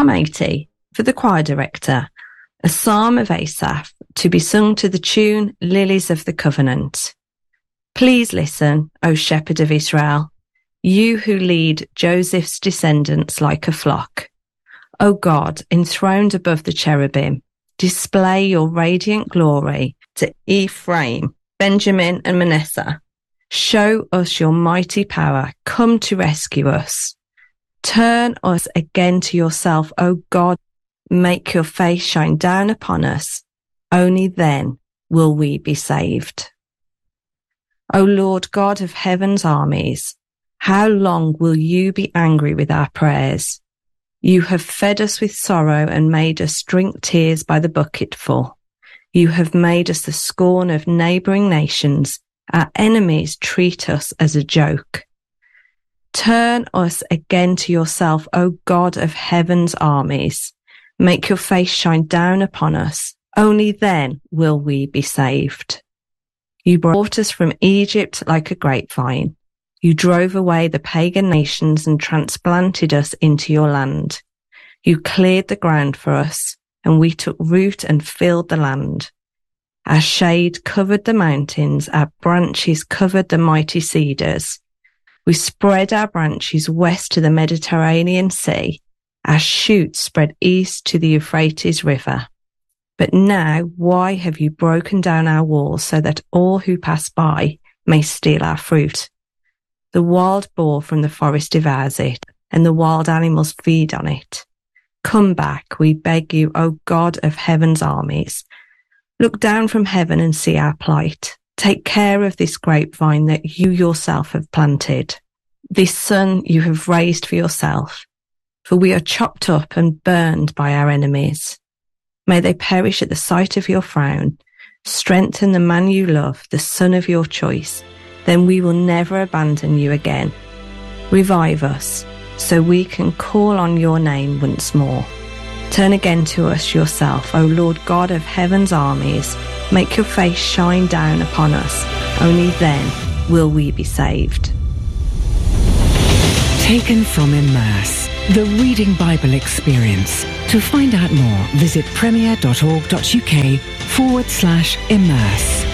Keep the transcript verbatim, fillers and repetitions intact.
Psalm eighty for the choir director, a psalm of Asaph to be sung to the tune Lilies of the Covenant. Please listen, O shepherd of Israel, you who lead Joseph's descendants like a flock. O God, enthroned above the cherubim, display your radiant glory to Ephraim, Benjamin, and Manasseh. Show us your mighty power. Come to rescue us. Turn us again to yourself, O God. Make your face shine down upon us. Only then will we be saved. O Lord God of heaven's armies, how long will you be angry with our prayers? You have fed us with sorrow and made us drink tears by the bucketful. You have made us the scorn of neighbouring nations. Our enemies treat us as a joke. Turn us again to yourself, O God of heaven's armies. Make your face shine down upon us. Only then will we be saved. You brought us from Egypt like a grapevine. You drove away the pagan nations and transplanted us into your land. You cleared the ground for us, and we took root and filled the land. Our shade covered the mountains, our branches covered the mighty cedars. We spread our branches west to the Mediterranean Sea. Our shoots spread east to the Euphrates River. But now, why have you broken down our walls so that all who pass by may steal our fruit? The wild boar from the forest devours it, and the wild animals feed on it. Come back, we beg you, O God of heaven's armies. Look down from heaven and see our plight. Take care of this grapevine that you yourself have planted, this son you have raised for yourself. For we are chopped up and burned by our enemies. May they perish at the sight of your frown. Strengthen the man you love, the son of your choice. Then we will never abandon you again. Revive us, so we can call on your name once more. Turn again to us yourself, O Lord God of heaven's armies. Make your face shine down upon us. Only then will we be saved. Taken from Immerse, the Reading Bible Experience. To find out more, visit premier.org.uk forward slash immerse.